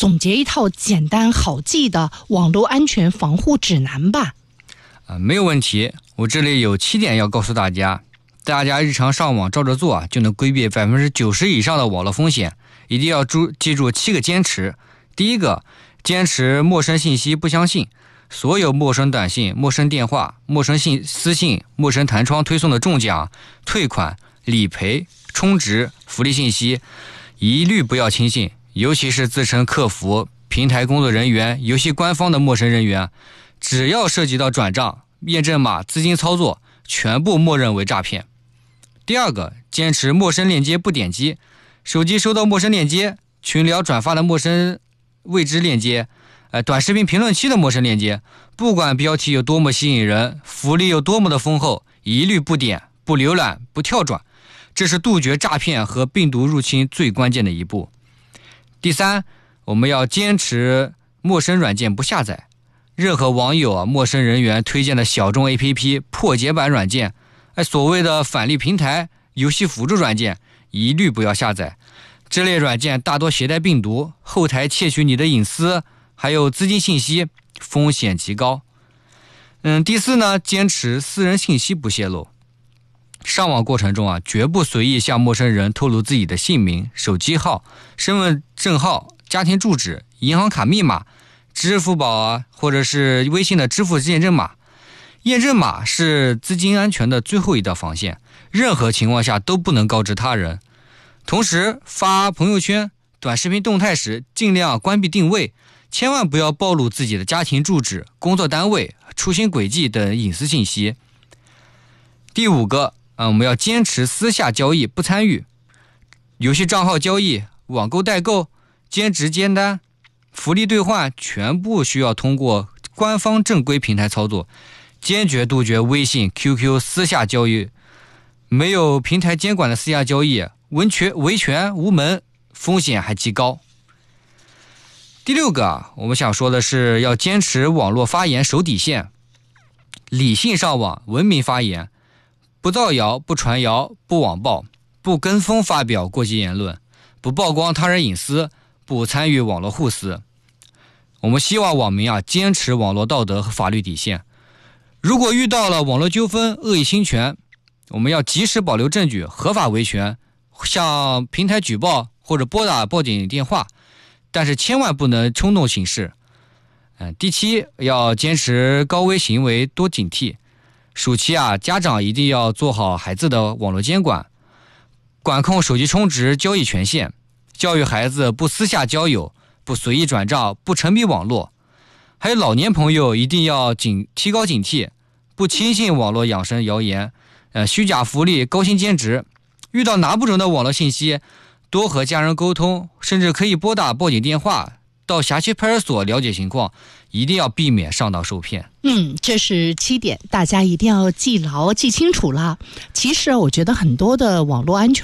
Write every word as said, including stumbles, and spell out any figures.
总结一套简单好记的网络安全防护指南吧。 啊，没有问题。我这里有七点要告诉大家，大家日常上网照着做啊，就能规避百分之九十以上的网络风险。一定要注记住七个坚持。第一个，坚持陌生信息不相信。所有陌生短信、陌生电话、陌生信私信、陌生弹窗推送的中奖、退款、理赔、充值、福利信息，一律不要轻信。尤其是自称客服、平台工作人员、游戏官方的陌生人员，只要涉及到转账、验证码、资金操作，全部默认为诈骗。第二个，坚持陌生链接不点击。手机收到陌生链接，群聊转发的陌生未知链接，呃，短视频评论区的陌生链接，不管标题有多么吸引人，福利有多么的丰厚，一律不点、不浏览、不跳转。这是杜绝诈骗和病毒入侵最关键的一步。第三，我们要坚持陌生软件不下载。任何网友啊、陌生人员推荐的小众 A P P、破解版软件，哎，所谓的返利平台、游戏辅助软件，一律不要下载。这类软件大多携带病毒，后台窃取你的隐私，还有资金信息，风险极高。嗯，第四呢，坚持私人信息不泄露。上网过程中啊，绝不随意向陌生人透露自己的姓名、手机号、身份证号、家庭住址、银行卡密码、支付宝啊，或者是微信的支付验证码。验证码是资金安全的最后一道防线，任何情况下都不能告知他人。同时，发朋友圈、短视频动态时，尽量关闭定位，千万不要暴露自己的家庭住址、工作单位、出行轨迹等隐私信息。第五个，呃，我们要坚持私下交易不参与。游戏账号交易、网购代购、兼职接单、福利兑换，全部需要通过官方正规平台操作，坚决杜绝微信、Q Q 私下交易。没有平台监管的私下交易，维权维权无门，风险还极高。第六个啊，我们想说的是要坚持网络发言守底线，理性上网，文明发言，不造谣、不传谣、不网暴，不跟风发表过激言论，不曝光他人隐私，不参与网络互撕。我们希望网民啊坚持网络道德和法律底线。如果遇到了网络纠纷、恶意侵权，我们要及时保留证据，合法维权，向平台举报或者拨打报警电话，但是千万不能冲动行事。嗯，第七，要坚持高危行为多警惕。暑期啊，家长一定要做好孩子的网络监管，管控手机充值交易权限，教育孩子不私下交友，不随意转账，不沉迷网络。还有老年朋友一定要警提高警惕，不轻信网络养生谣言，呃，虚假福利、高薪兼职。遇到拿不准的网络信息，多和家人沟通，甚至可以拨打报警电话，到辖区派出所了解情况，一定要避免上当受骗。 嗯，这是七点，大家一定要记牢、记清楚了。其实我觉得很多的网络安全